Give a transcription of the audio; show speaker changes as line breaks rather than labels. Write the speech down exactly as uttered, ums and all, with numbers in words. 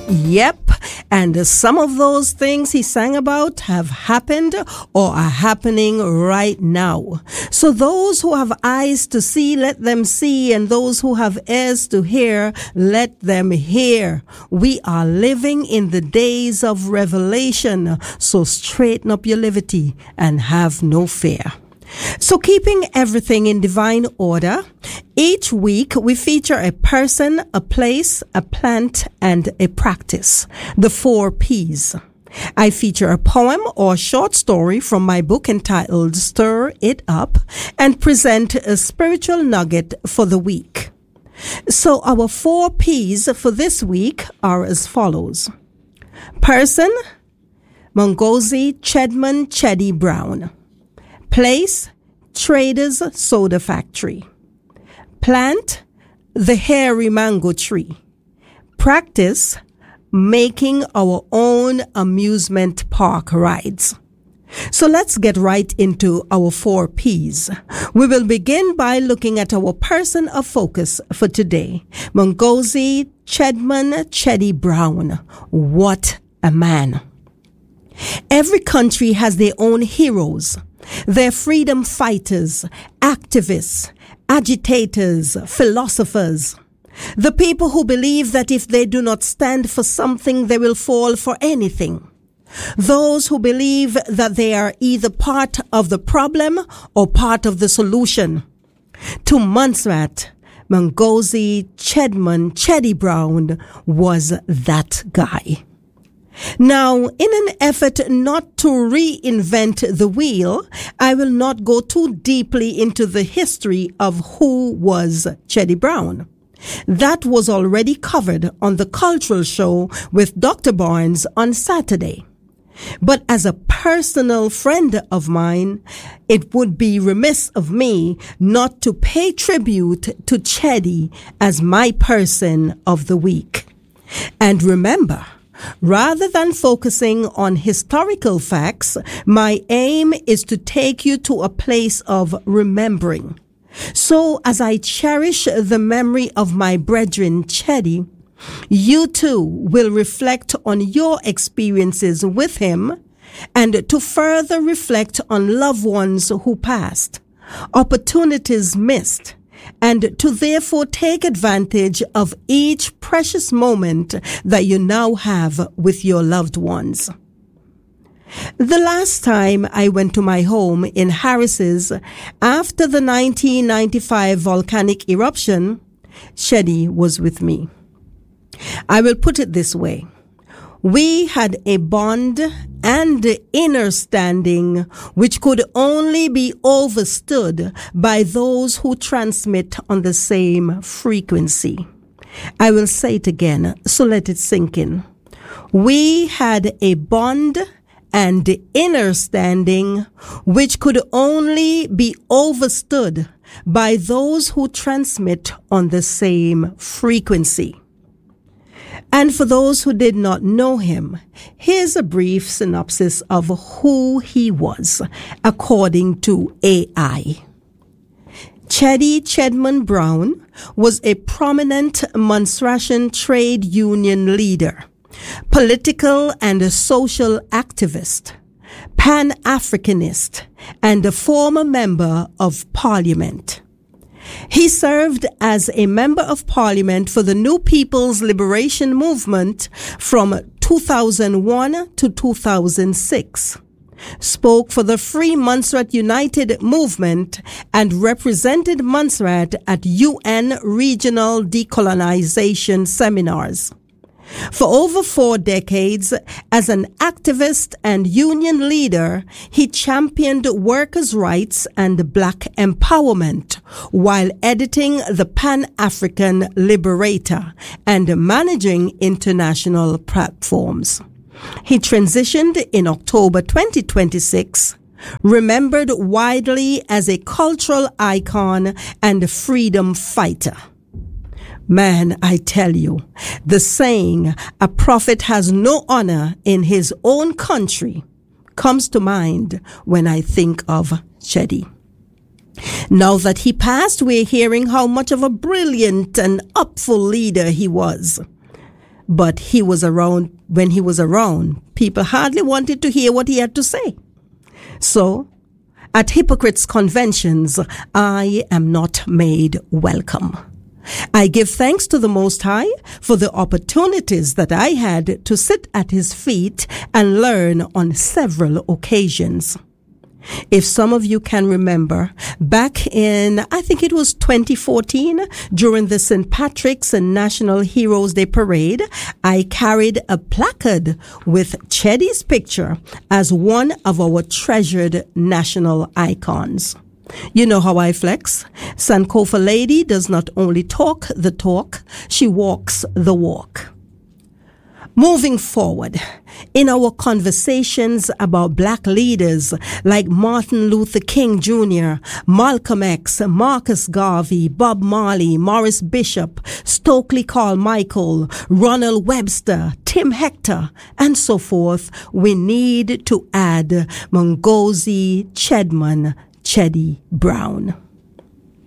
Yep, and some of those things he sang about have happened or are happening right now. So those who have eyes to see, let them see, and those who have ears to hear, let them hear. We are living in the days of revelation, so straighten up your levity and have no fear. So keeping everything in divine order, each week we feature a person, a place, a plant, and a practice, the four P's. I feature a poem or short story from my book entitled Stir It Up and present a spiritual nugget for the week. So our four P's for this week are as follows. Person, Mungozi Chedman Cheddy Brown. Place, Traders Soda Factory. Plant, the hairy mango tree. Practice, making our own amusement park rides. So let's get right into our four P's. We will begin by looking at our person of focus for today. Mungozi Chedman Cheddy Brown. What a man. Every country has their own heroes. They're freedom fighters, activists, agitators, philosophers. The people who believe that if they do not stand for something, they will fall for anything. Those who believe that they are either part of the problem or part of the solution. To Montserrat, Mungozi Chedman Cheddy Brown was that guy. Now, in an effort not to reinvent the wheel, I will not go too deeply into the history of who was Cheddy Brown. That was already covered on the cultural show with Doctor Barnes on Saturday. But as a personal friend of mine, it would be remiss of me not to pay tribute to Cheddy as my person of the week. And remember, rather than focusing on historical facts, my aim is to take you to a place of remembering. So as I cherish the memory of my brethren Cheddy, you too will reflect on your experiences with him and to further reflect on loved ones who passed, opportunities missed, and to therefore take advantage of each precious moment that you now have with your loved ones. The last time I went to my home in Harris's after the nineteen ninety-five volcanic eruption, Cheddy was with me. I will put it this way. We had a bond and understanding which could only be overstood by those who transmit on the same frequency. I will say it again, so let it sink in. We had a bond and understanding which could only be overstood by those who transmit on the same frequency. And for those who did not know him, here's a brief synopsis of who he was, according to A I. Cheddy Chedman Brown was a prominent Montserratian trade union leader, political and social activist, Pan-Africanist, and a former member of Parliament. He served as a member of Parliament for the New People's Liberation Movement from two thousand one to two thousand six, spoke for the Free Montserrat United movement, and represented Montserrat at U N regional decolonization seminars. For over four decades, as an activist and union leader, he championed workers' rights and black empowerment while editing the Pan-African Liberator and managing international platforms. He transitioned in October twenty twenty-six, remembered widely as a cultural icon and a freedom fighter. Man, I tell you, the saying, a prophet has no honor in his own country, comes to mind when I think of Cheddy. Now that he passed, we're hearing how much of a brilliant and upful leader he was. but he was around, when he was around, people hardly wanted to hear what he had to say. So, at hypocrites' conventions, I am not made welcome. I give thanks to the Most High for the opportunities that I had to sit at his feet and learn on several occasions. If some of you can remember, back in, I think it was twenty fourteen, during the Saint Patrick's and National Heroes Day Parade, I carried a placard with Cheddy's picture as one of our treasured national icons. You know how I flex. Sankofa Lady does not only talk the talk, she walks the walk. Moving forward, in our conversations about black leaders like Martin Luther King Junior, Malcolm X, Marcus Garvey, Bob Marley, Morris Bishop, Stokely Carmichael, Ronald Webster, Tim Hector, and so forth, we need to add Ngozi Chedman Cheddy Brown.